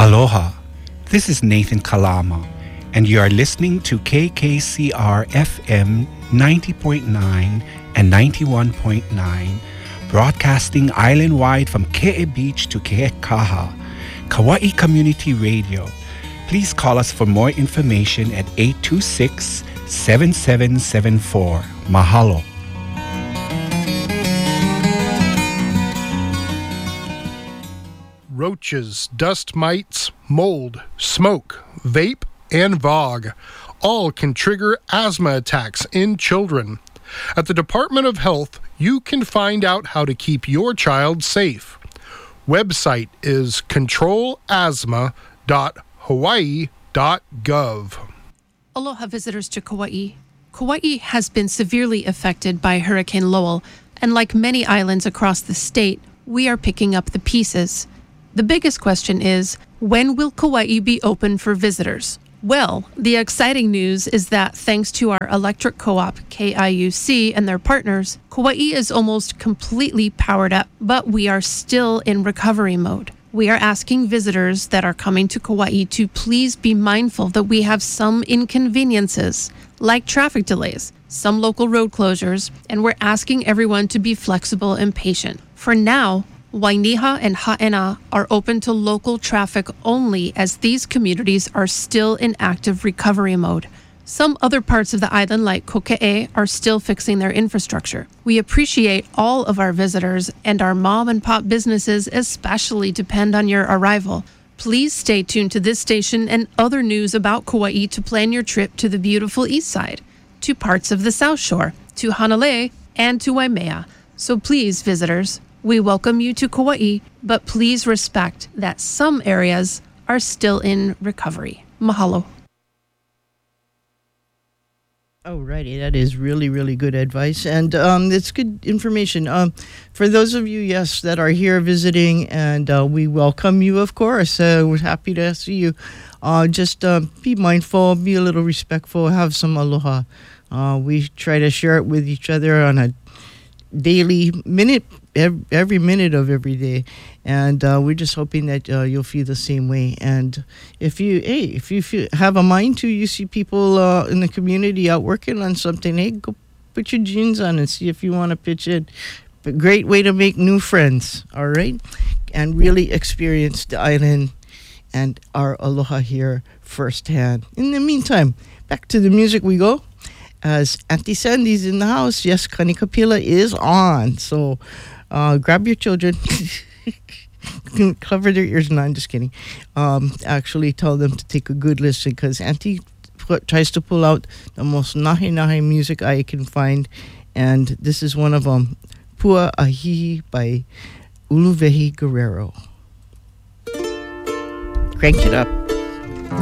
Aloha, this is Nathan Kalama, and you are listening to KKCR FM 90.9 and 91.9, broadcasting island-wide from Ke'e Beach to Ke'ekaha, Kauai Community Radio. Please call us for more information at 826-7774. Mahalo. Roaches, dust mites, mold, smoke, vape, and VOG all can trigger asthma attacks in children. At the Department of Health, you can find out how to keep your child safe. Website is controlasthma.hawaii.gov. Aloha visitors to Kauai. Kauai has been severely affected by Hurricane Lowell, and like many islands across the state, we are picking up the pieces. The biggest question is, when will Kauai be open for visitors? Well, the exciting news is that thanks to our electric co-op, KIUC, and their partners, Kauai is almost completely powered up, but we are still in recovery mode. We are asking visitors that are coming to Kauai to please be mindful that we have some inconveniences, like traffic delays, some local road closures, and we're asking everyone to be flexible and patient. For now, Wainiha and Ha'ena are open to local traffic only as these communities are still in active recovery mode. Some other parts of the island, like Koke'e, are still fixing their infrastructure. We appreciate all of our visitors, and our mom and pop businesses especially depend on your arrival. Please stay tuned to this station and other news about Kauai to plan your trip to the beautiful east side, to parts of the South Shore, to Hanalei, and to Waimea. So please, visitors, we welcome you to Kauai, but please respect that some areas are still in recovery. Mahalo. Alrighty, that is really, really good advice, and it's good information. For those of you, yes, that are here visiting, and we welcome you, of course. We're happy to see you. Just be mindful, be a little respectful, have some aloha. We try to share it with each other on a daily minute, every minute of every day, and we're just hoping that you'll feel the same way. And if you have a mind to, you see people in the community out working on something, hey, go put your jeans on and see if you want to pitch in. A great way to make new friends, all right, and really experience the island and our aloha here firsthand. In the meantime, back to the music we go. As Auntie Sandy's in the house, yes, Kanikapila is on. So grab your children, cover their ears. No, I'm just kidding. Actually tell them to take a good listen, because Auntie tries to pull out the most nahe music I can find. And this is one of them, Pua Ahihi by Uluvehi Guerrero. Crank it up.